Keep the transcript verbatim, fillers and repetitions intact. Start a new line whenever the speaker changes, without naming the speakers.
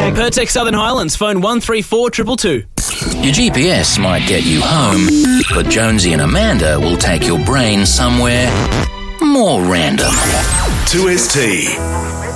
From Pertex Southern Highlands, phone one three four two two two.
Your G P S might get you home, but Jonesy and Amanda will take your brain somewhere more random.
two S T.